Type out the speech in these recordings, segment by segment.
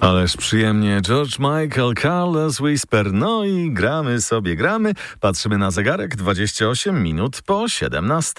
Ależ przyjemnie. George Michael, Careless Whisper. No i gramy. Patrzymy na zegarek. 28 minut po 17.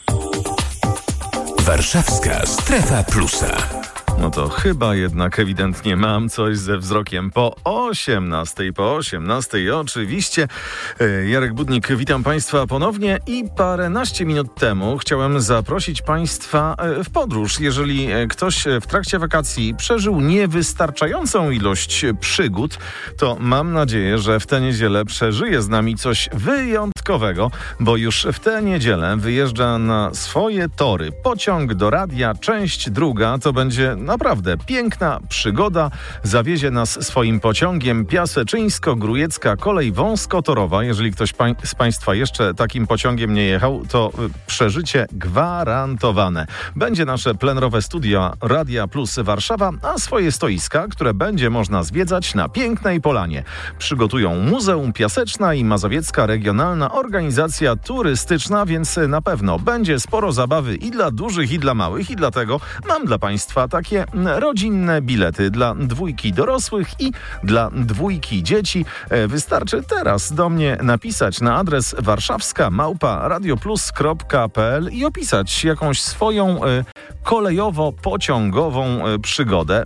Warszawska Strefa Plusa. No to chyba jednak ewidentnie mam coś ze wzrokiem po 18. Oczywiście. Jarek Budnik, witam Państwa ponownie i paręnaście minut temu chciałem zaprosić Państwa w podróż. Jeżeli ktoś w trakcie wakacji przeżył niewystarczającą ilość przygód, to mam nadzieję, że w tę niedzielę przeżyje z nami coś wyjątkowego, bo już w tę niedzielę wyjeżdża na swoje tory pociąg do radia, część druga. To będzie naprawdę piękna przygoda. Zawiezie nas swoim pociągiem Piaseczyńsko-Grójecka Kolej Wąskotorowa. Jeżeli ktoś z Państwa jeszcze takim pociągiem nie jechał, to przeżycie gwarantowane. Będzie nasze plenerowe studio Radia Plus Warszawa, a swoje stoiska, które będzie można zwiedzać na pięknej polanie, przygotują Muzeum Piaseczna i Mazowiecka Regionalna Organizacja Turystyczna, więc na pewno będzie sporo zabawy i dla dużych, i dla małych, i dlatego mam dla Państwa takie rodzinne bilety dla dwójki dorosłych i dla dwójki dzieci. Wystarczy teraz do mnie napisać na adres warszawska@radioplus.pl i opisać jakąś swoją kolejowo-pociągową przygodę.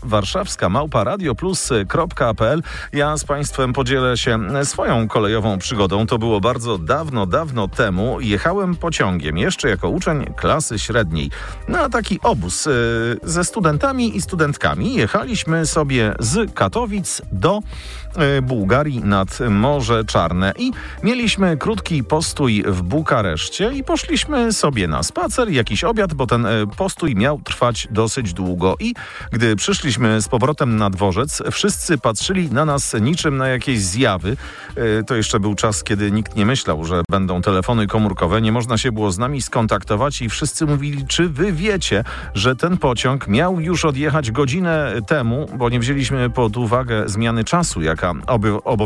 warszawska@radioplus.pl. Ja z Państwem podzielę się swoją kolejową przygodą. To było bardzo dawno temu. Jechałem pociągiem jeszcze jako uczeń klasy średniej na taki obóz ze studentami i studentkami. Jechaliśmy sobie z Katowic do Bułgarii nad Morze Czarne i mieliśmy krótki postój w Bukareszcie i poszliśmy sobie na spacer, jakiś obiad, bo ten postój miał trwać dosyć długo i gdy przyszliśmy z powrotem na dworzec, wszyscy patrzyli na nas niczym na jakieś zjawy. To jeszcze był czas, kiedy nikt nie myślał, że będą telefony komórkowe, nie można się było z nami skontaktować i wszyscy mówili, czy wy wiecie, że ten pociąg miał już odjechać godzinę temu, bo nie wzięliśmy pod uwagę zmiany czasu, jaka